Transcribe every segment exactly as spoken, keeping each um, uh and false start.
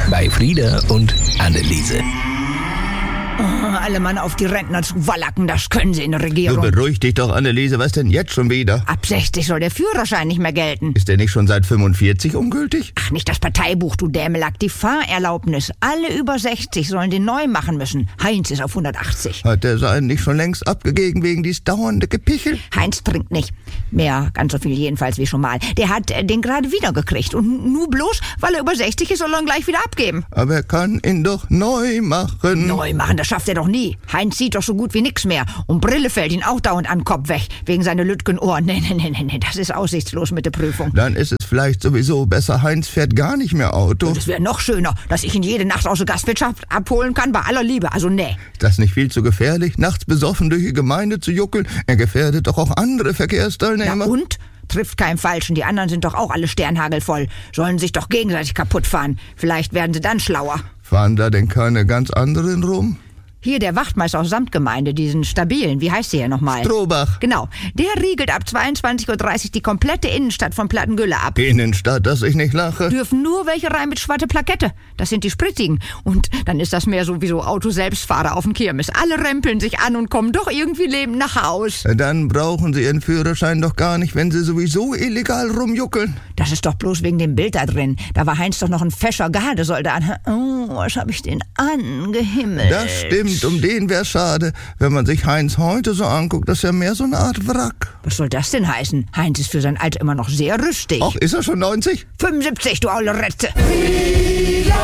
bei Frieda und Anneliese. Oh, alle Mann auf die Rentner zu wallacken, das können sie in der Du Regierung. beruhig dich doch, Anneliese, was denn jetzt schon wieder? Ab sechzig soll der Führerschein nicht mehr gelten. Ist der nicht schon seit fünfundvierzig ungültig? Ach, nicht das Parteibuch, du Dämelack, die Fahrerlaubnis. Alle über sechzig sollen den neu machen müssen. Heinz ist auf hundertachtzig. Hat der seinen nicht schon längst abgegeben wegen dies dauernde Gepichel? Heinz trinkt nicht. Mehr, ganz so viel jedenfalls wie schon mal. Der hat äh, den gerade wieder gekriegt. Und nur bloß, weil er über sechzig ist, soll er ihn gleich wieder abgeben. Aber er kann ihn doch neu machen. Neu machen, das schafft er doch nie. Heinz sieht doch so gut wie nix mehr. Und Brille fällt ihn auch dauernd an den Kopf weg. Wegen seiner Lütgenohren. Nee, nee, nee, nee, das ist aussichtslos mit der Prüfung. Dann ist es vielleicht sowieso besser, Heinz fährt gar nicht mehr Auto. Das wäre noch schöner, dass ich ihn jede Nacht aus der Gastwirtschaft abholen kann, bei aller Liebe. Also nee. Ist das nicht viel zu gefährlich, nachts besoffen durch die Gemeinde zu juckeln? Er gefährdet doch auch andere Verkehrsteilnehmer. Na und? Trifft keinen Falschen. Die anderen sind doch auch alle sternhagelvoll. Sollen sich doch gegenseitig kaputt fahren. Vielleicht werden sie dann schlauer. Fahren da denn keine ganz anderen rum? Hier der Wachtmeister aus Samtgemeinde, diesen stabilen, wie heißt der hier nochmal? Strohbach. Genau, der riegelt ab zweiundzwanzig Uhr dreißig die komplette Innenstadt von Plattengülle ab. Innenstadt, dass ich nicht lache. Dürfen nur welche rein mit schwarze Plakette. Das sind die spritzigen. Und dann ist das mehr so wie so Autoselbstfahrer auf dem Kirmes. Alle rempeln sich an und kommen doch irgendwie lebend nach Haus. Dann brauchen sie ihren Führerschein doch gar nicht, wenn sie sowieso illegal rumjuckeln. Das ist doch bloß wegen dem Bild da drin. Da war Heinz doch noch ein fescher Gardesoldat. Oh, was hab ich den angehimmelt. Das stimmt. Um den wär's schade. Wenn man sich Heinz heute so anguckt, das ist ja mehr so eine Art Wrack. Was soll das denn heißen? Heinz ist für sein Alter immer noch sehr rüstig. Ach, ist er schon neunzig? fünfundsiebzig, du aule Retze.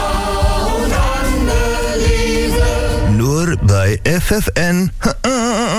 Nur bei F F N.